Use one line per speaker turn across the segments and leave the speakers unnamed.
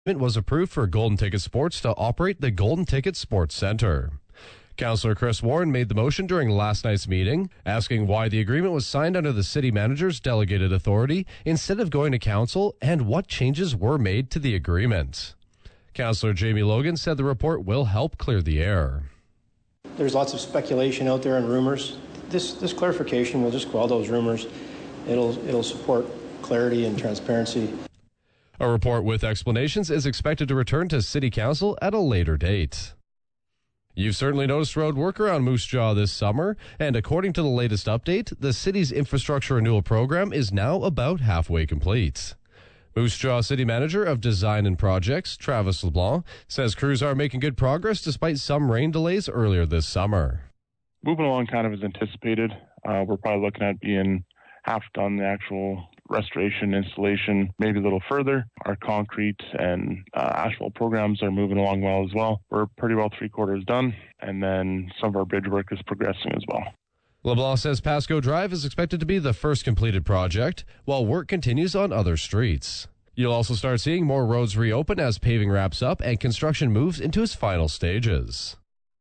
was approved for Golden Ticket Sports to operate the Golden Ticket Sports Center. Councillor Chris Warren made the motion during last night's meeting, asking why the agreement was signed under the city manager's delegated authority instead of going to council and what changes were made to the agreement. Councillor Jamie Logan said the report will help clear the air.
There's lots of speculation out there and rumors. This clarification will just quell those rumors. It'll support clarity and transparency.
A report with explanations is expected to return to City Council at a later date. You've certainly noticed road work around Moose Jaw this summer, and according to the latest update, the city's infrastructure renewal program is now about halfway complete. Moose Jaw City Manager of Design and Projects, Travis LeBlanc, says crews are making good progress despite some rain delays earlier this summer.
Moving along kind of as anticipated. We're probably looking at being half done the actual restoration, installation, maybe a little further. Our concrete and asphalt programs are moving along well as well. We're pretty well 3/4 done, and then some of our bridge work is progressing as well.
LeBlanc says Pasco Drive is expected to be the first completed project, while work continues on other streets. You'll also start seeing more roads reopen as paving wraps up and construction moves into its final stages.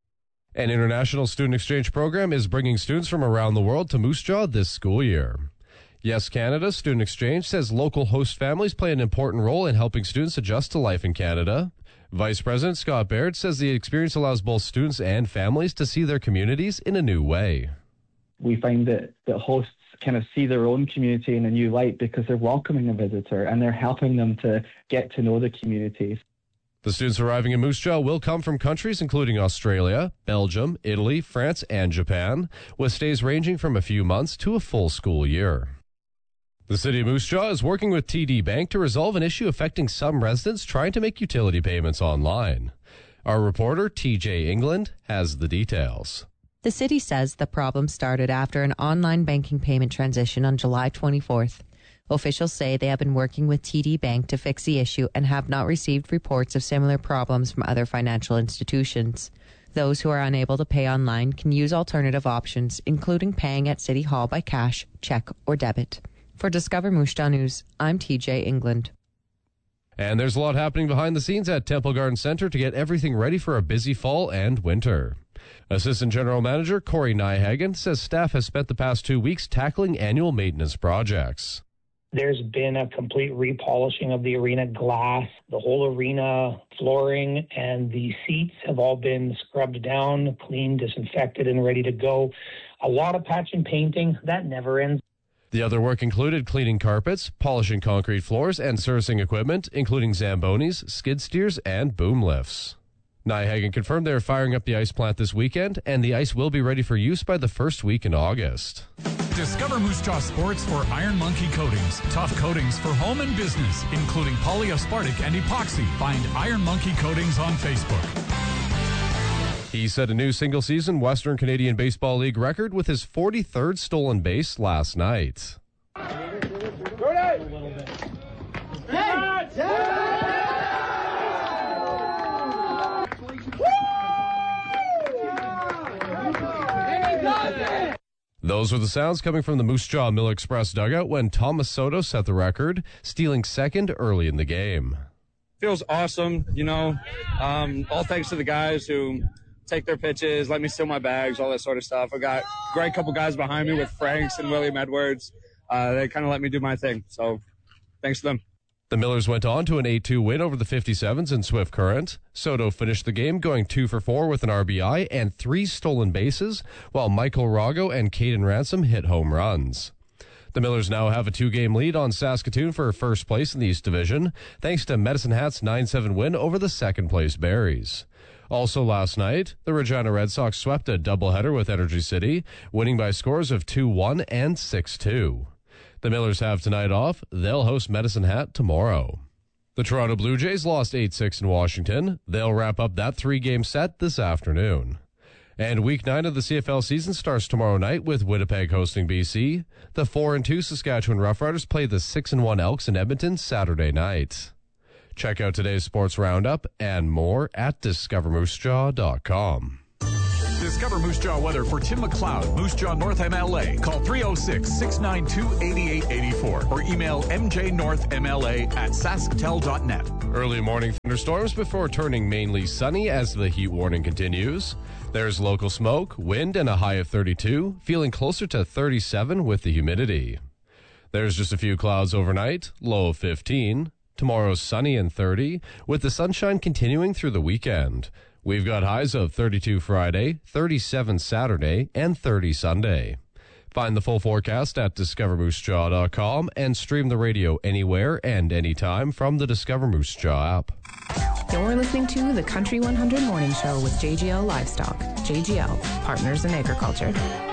An international student exchange program is bringing students from around the world to Moose Jaw this school year. Yes Canada Student Exchange says local host families play an important role in helping students adjust to life in Canada. Vice President Scott Baird says the experience allows both students and families to see their communities in a new way.
We find that hosts kind of see their own community in a new light because they're welcoming a visitor and they're helping them to get to know the communities.
The students arriving in Moose Jaw will come from countries including Australia, Belgium, Italy, France, and Japan, with stays ranging from a few months to a full school year. The City of Moose Jaw is working with TD Bank to resolve an issue affecting some residents trying to make utility payments online. Our reporter, TJ England, has the details.
The city says the problem started after an online banking payment transition on July 24th. Officials say they have been working with TD Bank to fix the issue and have not received reports of similar problems from other financial institutions. Those who are unable to pay online can use alternative options, including paying at City Hall by cash, check, or debit. For Discover Moose Jaw News, I'm TJ England.
And there's a lot happening behind the scenes at Temple Garden Center to get everything ready for a busy fall and winter. Assistant General Manager Corey Nyhagen says staff has spent the past 2 weeks tackling annual maintenance projects.
There's been a complete repolishing of the arena glass. The whole arena flooring and the seats have all been scrubbed down, cleaned, disinfected, and ready to go. A lot of patch and painting. That never ends.
The other work included cleaning carpets, polishing concrete floors, and servicing equipment, including Zambonis, skid steers, and boom lifts. Nyhagen confirmed they are firing up the ice plant this weekend, and the ice will be ready for use by the first week in August.
Discover Moose Jaw Sports for Iron Monkey Coatings. Tough coatings for home and business, including polyaspartic and epoxy. Find Iron Monkey Coatings on Facebook.
He set a new single-season Western Canadian Baseball League record with his 43rd stolen base last night. Those were the sounds coming from the Moose Jaw Mill Express dugout when Thomas Soto set the record, stealing second early in the game.
Feels awesome, all thanks to the guys who take their pitches, let me steal my bags, all that sort of stuff. I got a great couple guys behind me with Franks and William Edwards. They kind of let me do my thing, so thanks to them.
The Millers went on to an 8-2 win over the 57s in Swift Current. Soto finished the game going 2 for 4 with an RBI and 3 stolen bases, while Michael Rago and Caden Ransom hit home runs. The Millers now have a 2-game lead on Saskatoon for first place in the East Division, thanks to Medicine Hat's 9-7 win over the second-place Berries. Also last night, the Regina Red Sox swept a doubleheader with Energy City, winning by scores of 2-1 and 6-2. The Millers have tonight off. They'll host Medicine Hat tomorrow. The Toronto Blue Jays lost 8-6 in Washington. They'll wrap up that 3-game set this afternoon. And Week 9 of the CFL season starts tomorrow night with Winnipeg hosting BC. The 4-2 Saskatchewan Roughriders play the 6-1 Elks in Edmonton Saturday night. Check out today's sports roundup and more at discovermoosejaw.com.
Discover Moose Jaw weather for Tim McLeod, Moose Jaw North MLA. Call 306-692-8884 or email mjnorthmla@sasktel.net.
Early morning thunderstorms before turning mainly sunny as the heat warning continues. There's local smoke, wind, and a high of 32, feeling closer to 37 with the humidity. There's just a few clouds overnight, low of 15. Tomorrow's sunny and 30, with the sunshine continuing through the weekend. We've got highs of 32 Friday, 37 Saturday, and 30 Sunday. Find the full forecast at discovermoosejaw.com and stream the radio anywhere and anytime from the Discover Moose Jaw app.
You're listening to the Country 100 Morning Show with JGL Livestock. JGL, Partners in Agriculture.